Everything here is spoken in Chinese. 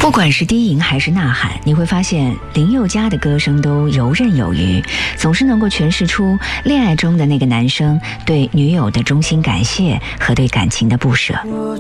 不管是低吟还是呐喊，你会发现林宥嘉的歌声都游刃有余，总是能够诠释出恋爱中的那个男生对女友的衷心感谢和对感情的不舍。